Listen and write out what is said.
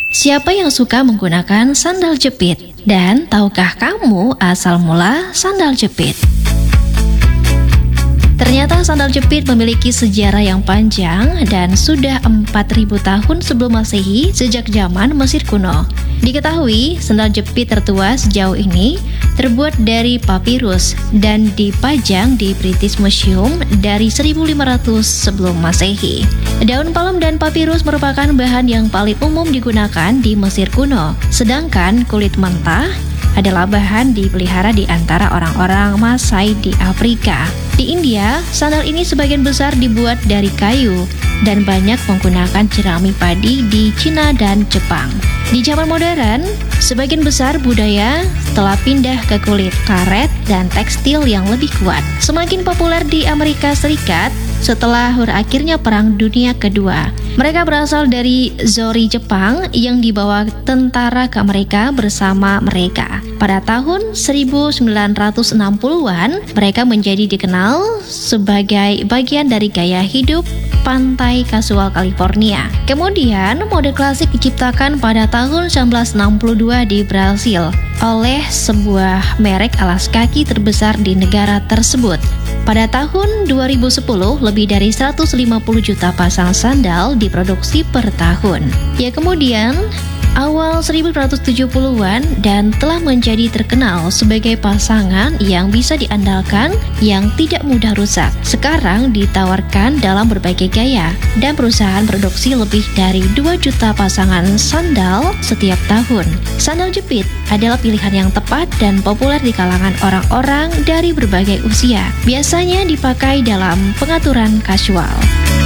Siapa yang suka menggunakan sandal jepit? Dan tahukah kamu asal mula sandal jepit? Ternyata sandal jepit memiliki sejarah yang panjang dan sudah 4.000 tahun sebelum Masehi sejak zaman Mesir kuno. Diketahui, sandal jepit tertua sejauh ini terbuat dari papirus dan dipajang di British Museum dari 1500 sebelum Masehi. Daun palem dan papirus merupakan bahan yang paling umum digunakan di Mesir kuno, sedangkan kulit mentah adalah bahan dipelihara di antara orang-orang Masai di Afrika. Di India, sandal ini sebagian besar dibuat dari kayu dan banyak menggunakan jerami padi di Cina dan Jepang. Di zaman modern, sebagian besar budaya telah pindah ke kulit karet dan tekstil yang lebih kuat. Semakin populer di Amerika Serikat setelah berakhirnya Perang Dunia Kedua. Mereka berasal dari Zori, Jepang yang dibawa tentara ke Amerika bersama mereka. Pada tahun 1960-an, mereka menjadi dikenal sebagai bagian dari gaya hidup pantai kasual California. Kemudian, mode klasik diciptakan pada tahun 1962 di Brasil oleh sebuah merek alas kaki terbesar di negara tersebut. Pada tahun 2010, lebih dari 150 juta pasang sandal diproduksi per tahun. Ya, kemudian awal 1970-an dan telah menjadi terkenal sebagai pasangan yang bisa diandalkan yang tidak mudah rusak. Sekarang ditawarkan dalam berbagai gaya dan perusahaan produksi lebih dari 2 juta pasangan sandal setiap tahun. Sandal jepit adalah pilihan yang tepat dan populer di kalangan orang-orang dari berbagai usia. Biasanya dipakai dalam pengaturan kasual.